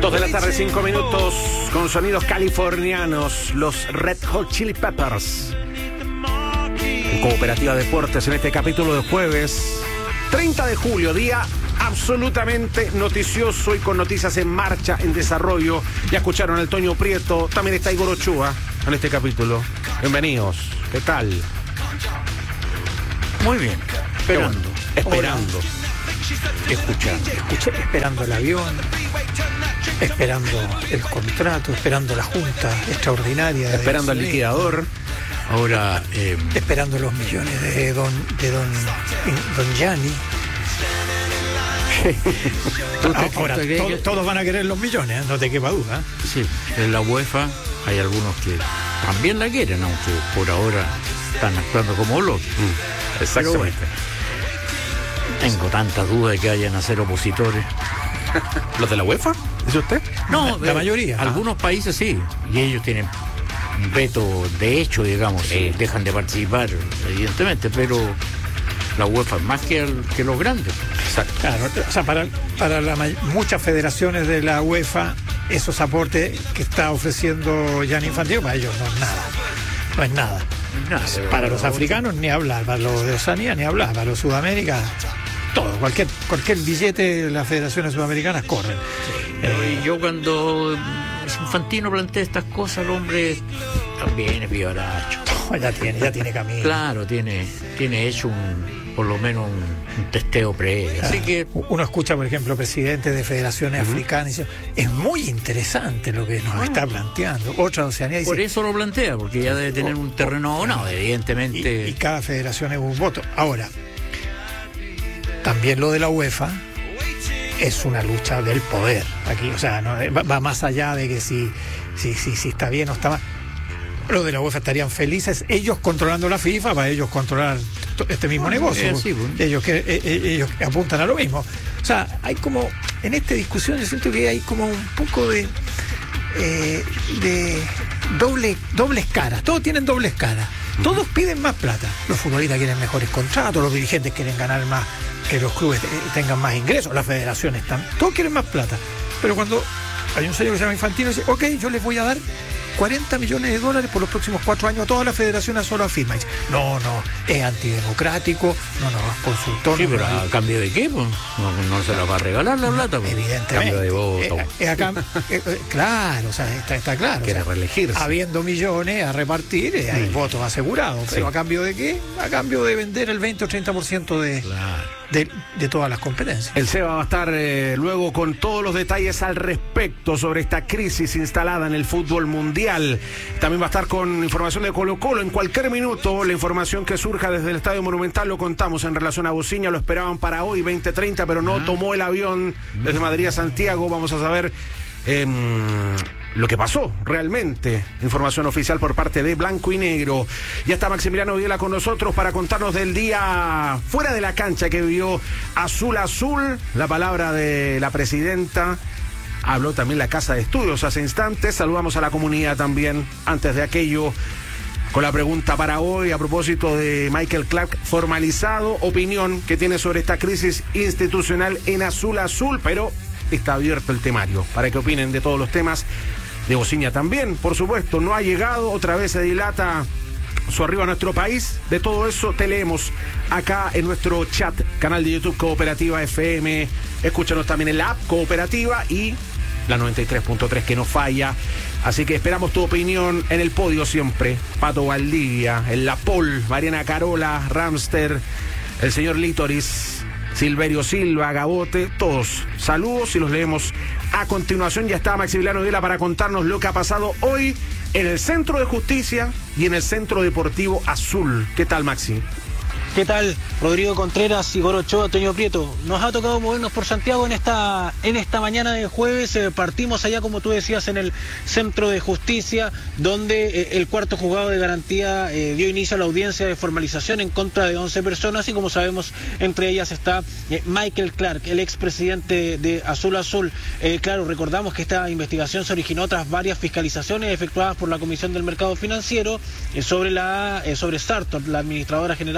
2 de la tarde, 5 minutos, con sonidos californianos, los Red Hot Chili Peppers. En Cooperativa Deportes, en este capítulo de jueves, 30 de julio, día absolutamente noticioso y con noticias en marcha, en desarrollo. Ya escucharon al Toño Prieto, también está Igor Ochoa en este capítulo. Bienvenidos, ¿qué tal? Muy bien, esperando. Bueno, esperando. Escuché, esperando el avión, esperando el contrato, esperando la junta extraordinaria. Esperando al liquidador. Ahora, esperando los millones de don Gianni. Ahora, todos van a querer los millones, no te quepa duda. Sí, en la UEFA hay algunos que también la quieren, aunque por ahora están actuando como locos. Exactamente. Tengo tantas dudas de que vayan a ser opositores. ¿Los de la UEFA? ¿Dice usted? No, la mayoría. Algunos países sí, y ellos tienen un veto de hecho, digamos, dejan de participar, evidentemente, pero la UEFA es más que los grandes. Exacto. Claro, o sea, para muchas federaciones de la UEFA, esos aportes que está ofreciendo Gianni Infantino, para ellos no es nada. Para los africanos ni hablar, para los de Oceanía ni hablar, para los Sudamérica, todo, cualquier billete de las federaciones sudamericanas corren. Yo cuando Infantino plantea estas cosas, el hombre también es vivaracho. Ya tiene camino. Claro, tiene hecho por lo menos un testeo previo. Así que uno escucha, por ejemplo, presidentes de federaciones africanas y dice, es muy interesante lo que nos está planteando. Otra de Oceanía dice, por eso lo plantea, porque ya debe tener un terreno abonado, evidentemente. Y cada federación es un voto. Ahora, también lo de la UEFA es una lucha del poder aquí, o sea, no, va más allá de que si está bien o está mal. Lo de la UEFA estarían felices ellos controlando la FIFA, para ellos controlar este mismo negocio. Sí, bueno. Ellos apuntan a lo mismo. O sea, hay como en esta discusión yo siento que hay como un poco de dobles caras. Todos tienen dobles caras. Todos piden más plata. Los futbolistas quieren mejores contratos, los dirigentes quieren ganar más, que los clubes tengan más ingresos, las federaciones todos quieren más plata. Pero cuando hay un señor que se llama Infantino y dice, ok, yo les voy a dar $40 millones por los próximos 4 años a todas las federaciones, solo afirma. No, es antidemocrático, no nos consultó. Sí, pero ¿a cambio de qué? Pues? No se la va a regalar la plata. Pues. Evidentemente. Cambio de voto. Claro, o sea, está claro. Quiere reelegirse. Habiendo millones a repartir, hay votos asegurados. Pero ¿a cambio de qué? A cambio de vender el 20 o 30% de todas las competencias. El Seba va a estar luego con todos los detalles al respecto sobre esta crisis instalada en el fútbol mundial. También va a estar con información de Colo-Colo. En cualquier minuto, la información que surja desde el Estadio Monumental lo contamos en relación a Bociña. Lo esperaban para hoy, 20:30, pero no tomó el avión desde Madrid a Santiago. Vamos a saber lo que pasó realmente. Información oficial por parte de Blanco y Negro. Ya está Maximiliano Videla con nosotros para contarnos del día fuera de la cancha que vivió Azul Azul. La palabra de la presidenta. Habló también la Casa de Estudios hace instantes. Saludamos a la comunidad también. Antes de aquello, con la pregunta para hoy a propósito de Michael Clark formalizado, opinión que tiene sobre esta crisis institucional en Azul Azul, pero está abierto el temario para que opinen de todos los temas. De Bociña también, por supuesto, no ha llegado, otra vez se dilata su arribo a nuestro país. De todo eso te leemos acá en nuestro chat, canal de YouTube Cooperativa FM. Escúchanos también en la app Cooperativa y la 93.3 que no falla. Así que esperamos tu opinión en el podio siempre. Pato Valdivia, en la Pol, Mariana Carola, Ramster, el señor Lítoris, Silverio Silva, Gabote, todos. Saludos y los leemos a continuación. Ya está Maximiliano Videla para contarnos lo que ha pasado hoy en el Centro de Justicia y en el Centro Deportivo Azul. ¿Qué tal, Maxi? ¿Qué tal? Rodrigo Contreras, Igor Ochoa, Toño Prieto. Nos ha tocado movernos por Santiago en esta mañana de jueves. Partimos allá, como tú decías, en el Centro de Justicia, donde el cuarto juzgado de garantía dio inicio a la audiencia de formalización en contra de 11 personas y, como sabemos, entre ellas está Michael Clark, el expresidente de Azul Azul. Claro, recordamos que esta investigación se originó tras varias fiscalizaciones efectuadas por la Comisión del Mercado Financiero sobre Startup, la administradora general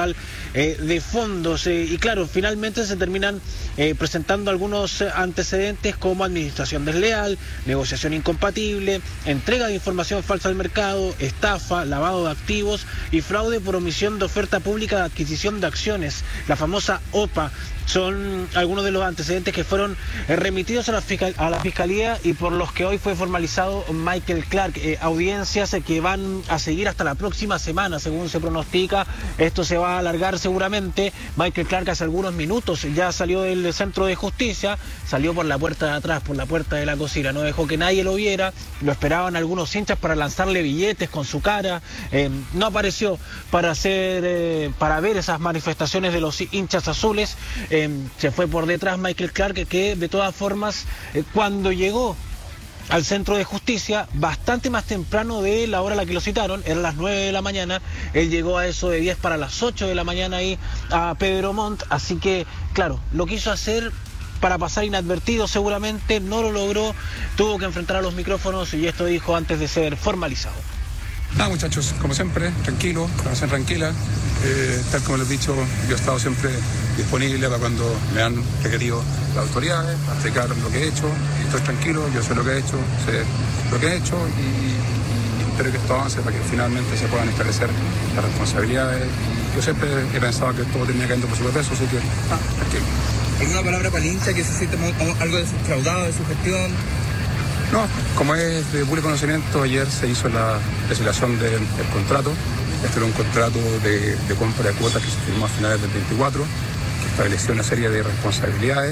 de fondos. Y claro, finalmente se terminan presentando algunos antecedentes como administración desleal, negociación incompatible, entrega de información falsa al mercado, estafa, lavado de activos y fraude por omisión de oferta pública de adquisición de acciones, la famosa OPA. Son algunos de los antecedentes que fueron remitidos a la Fiscalía y por los que hoy fue formalizado Michael Clark. Audiencias que van a seguir hasta la próxima semana, según se pronostica. Esto se va a alargar seguramente. Michael Clark hace algunos minutos ya salió del centro de justicia, salió por la puerta de atrás, por la puerta de la cocina, no dejó que nadie lo viera. Lo esperaban algunos hinchas para lanzarle billetes con su cara. No apareció para ver esas manifestaciones de los hinchas azules. Se fue por detrás Michael Clark, que de todas formas cuando llegó al centro de justicia bastante más temprano de la hora a la que lo citaron, eran las 9 de la mañana, él llegó a eso de 10 para las 8 de la mañana ahí a Pedro Montt, así que claro, lo quiso hacer para pasar inadvertido seguramente, no lo logró, tuvo que enfrentar a los micrófonos y esto dijo antes de ser formalizado. Nada, muchachos, como siempre, tranquilo, conversación tranquila. Tal como les he dicho, yo he estado siempre disponible para cuando me han requerido las autoridades, para explicar lo que he hecho. Y estoy tranquilo, yo sé lo que he hecho, sé lo que he hecho y espero que esto avance para que finalmente se puedan establecer las responsabilidades. Yo siempre he pensado que todo tenía que ir por su peso, así que tranquilo. ¿Alguna palabra para el hincha que se siente algo defraudado de su gestión? No, como es de público conocimiento, ayer se hizo la resiliación del contrato. Este era un contrato de compra de cuotas que se firmó a finales del 24, que estableció una serie de responsabilidades.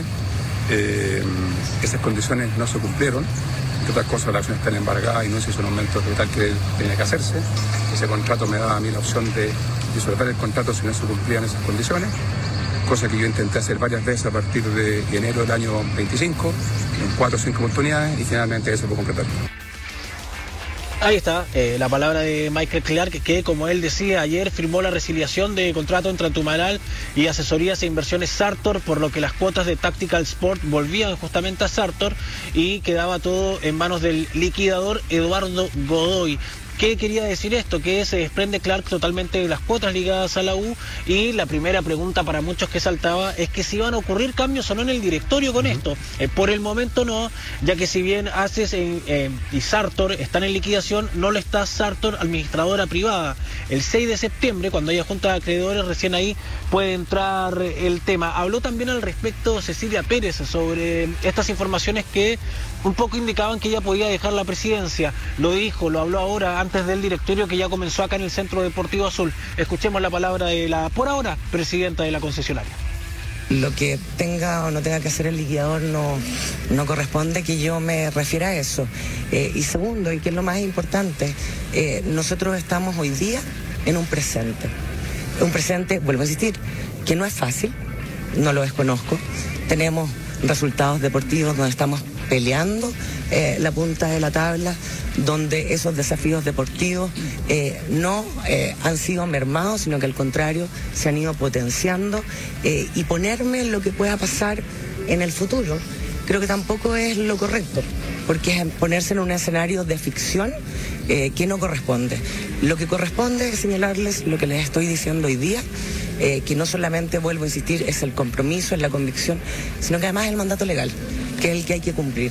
Esas condiciones no se cumplieron. Entre otras cosas, la acción está embargada y no se hizo un aumento total que tenía que hacerse. Ese contrato me daba a mí la opción de disolver el contrato si no se cumplían esas condiciones, cosa que yo intenté hacer varias veces a partir de enero del año 25, en 4 o 5 oportunidades, y finalmente eso fue completar. Ahí está la palabra de Michael Clark, que como él decía ayer, firmó la resiliación de contrato entre Tumaral y Asesorías e Inversiones Sartor, por lo que las cuotas de Tactical Sport volvían justamente a Sartor y quedaba todo en manos del liquidador Eduardo Godoy. ¿Qué quería decir esto? Que se desprende Clark totalmente de las cuotas ligadas a la U, y la primera pregunta para muchos que saltaba es que si van a ocurrir cambios o no en el directorio con esto. Por el momento no, ya que si bien Aces y Sartor están en liquidación, no lo está Sartor, administradora privada. El 6 de septiembre, cuando haya junta de acreedores, recién ahí puede entrar el tema. Habló también al respecto Cecilia Pérez sobre estas informaciones que un poco indicaban que ella podía dejar la presidencia. Lo dijo, lo habló ahora antes del directorio que ya comenzó acá en el Centro Deportivo Azul. Escuchemos la palabra de la, por ahora, presidenta de la concesionaria. Lo que tenga o no tenga que hacer el liquidador no corresponde que yo me refiera a eso. Y segundo, y que es lo más importante, nosotros estamos hoy día en un presente. Un presente, vuelvo a insistir, que no es fácil, no lo desconozco. Tenemos resultados deportivos donde estamos peleando la punta de la tabla, donde esos desafíos deportivos no han sido mermados, sino que al contrario se han ido potenciando, y ponerme en lo que pueda pasar en el futuro creo que tampoco es lo correcto, porque es ponerse en un escenario de ficción que no corresponde. Lo que corresponde es señalarles lo que les estoy diciendo hoy día, que no solamente, vuelvo a insistir, es el compromiso, es la convicción, sino que además es el mandato legal, que es el que hay que cumplir.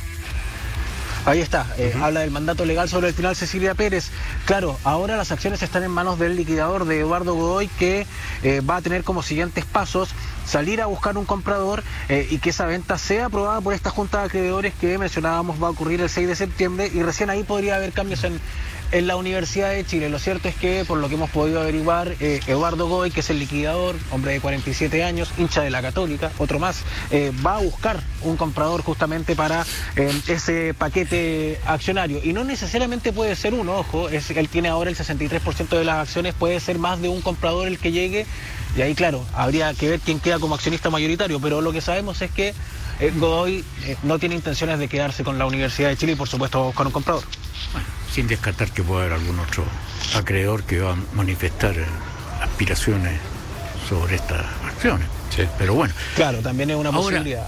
Ahí está, habla del mandato legal sobre el final Cecilia Pérez. Claro, ahora las acciones están en manos del liquidador, de Eduardo Godoy, que va a tener como siguientes pasos salir a buscar un comprador y que esa venta sea aprobada por esta junta de acreedores que mencionábamos va a ocurrir el 6 de septiembre, y recién ahí podría haber cambios en la Universidad de Chile. Lo cierto es que, por lo que hemos podido averiguar, Eduardo Godoy, que es el liquidador, hombre de 47 años, hincha de la Católica, otro más, va a buscar un comprador justamente para ese paquete accionario. Y no necesariamente puede ser uno, ojo, él tiene ahora el 63% de las acciones, puede ser más de un comprador el que llegue, y ahí, claro, habría que ver quién queda como accionista mayoritario, pero lo que sabemos es que Godoy no tiene intenciones de quedarse con la Universidad de Chile y, por supuesto, va a buscar un comprador. Bueno, sin descartar que pueda haber algún otro acreedor que va a manifestar aspiraciones sobre estas acciones. Sí. Pero bueno. Claro, también es una posibilidad.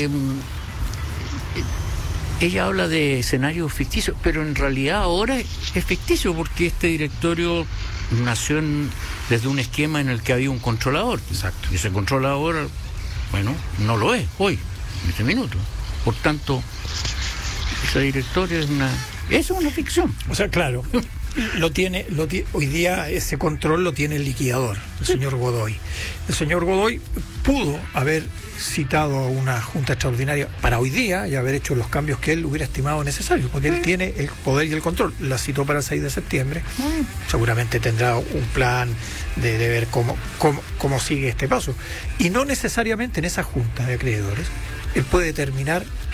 Ella habla de escenarios ficticios, pero en realidad ahora es ficticio, porque este directorio nació desde un esquema en el que había un controlador. Exacto. Y ese controlador, bueno, no lo es hoy, en este minuto. Por tanto, esa directoria es una ficción. O sea, claro, hoy día ese control lo tiene el liquidador, el señor Godoy. El señor Godoy pudo haber citado a una junta extraordinaria para hoy día y haber hecho los cambios que él hubiera estimado necesarios, porque él tiene el poder y el control. La citó para el 6 de septiembre. Seguramente tendrá un plan de ver cómo sigue este paso. Y no necesariamente en esa junta de acreedores él puede determinar